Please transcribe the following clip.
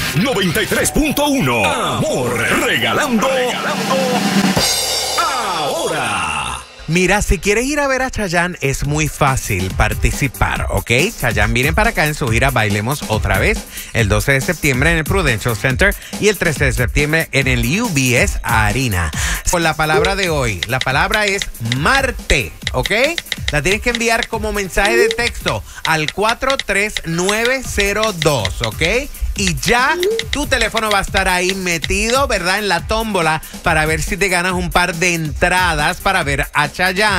93.1. Amor, regalando ahora. Mira, si quieres ir a ver a Chayanne, es muy fácil participar, ¿ok? Chayanne viene para acá en su gira Bailemos Otra Vez, el 12 de septiembre en el Prudential Center y el 13 de septiembre en el UBS Arena. Con la palabra de hoy, la palabra es Marte, ¿ok? La tienes que enviar como mensaje de texto al 43902, ¿ok? Y ya tu teléfono va a estar ahí metido, ¿verdad? En la tómbola para ver si te ganas un par de entradas para ver a Chayanne